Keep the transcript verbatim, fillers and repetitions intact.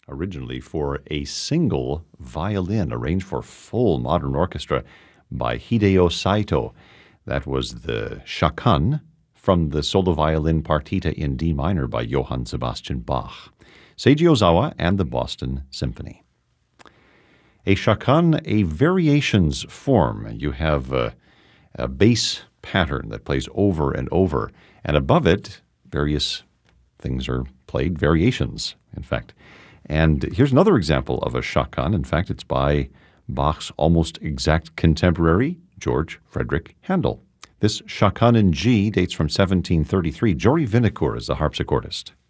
originally for a single violin, arranged for full modern orchestra by Hideo Saito. That was the Chakan from the solo violin partita in D minor by Johann Sebastian Bach. Seiji Ozawa and the Boston Symphony. A chakan, a variations form. You have a, a bass pattern that plays over and over, and above it, various things are played, variations, in fact. And here's another example of a chakan. In fact, it's by Bach's almost exact contemporary, George Frederick Handel. This chakan in G dates from seventeen thirty-three. Jory Vinokur is the harpsichordist.